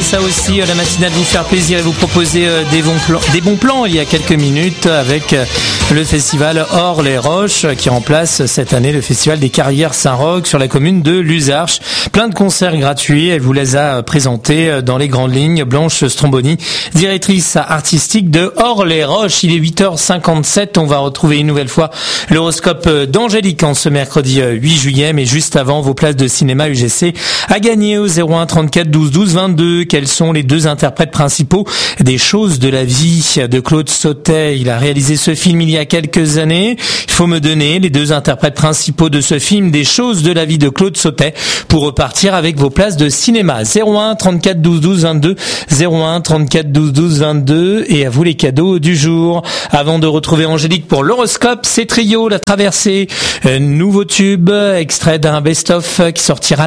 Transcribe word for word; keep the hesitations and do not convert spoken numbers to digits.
ça aussi, la matinale vous faire plaisir et vous proposer des bons plans, des bons plans il y a quelques minutes avec le festival Hors les Roches qui remplace cette année le festival des Carrières Saint-Roch sur la commune de Luzarches. Plein de concerts gratuits, elle vous les a présentés dans les grandes lignes. Blanche Stromboni, directrice artistique de Hors les Roches. Il est huit heures cinquante-sept, on va retrouver une nouvelle fois l'horoscope d'Angélique en ce mercredi huit juillet, mais juste avant, vos places de cinéma U G C à gagner au zéro un trente-quatre douze douze vingt-deux. Quels sont les deux interprètes principaux des Choses de la vie de Claude Sautet? Il a réalisé ce film il y a quelques années. Il faut me donner les deux interprètes principaux de ce film des Choses de la vie de Claude Sautet pour repartir avec vos places de cinéma. zéro un trente-quatre douze douze vingt-deux, zéro un trente-quatre douze douze vingt-deux, et à vous les cadeaux du jour. Avant de retrouver Angélique pour l'horoscope, c'est Trio, La Traversée, nouveau tube, extrait d'un best-of qui sortira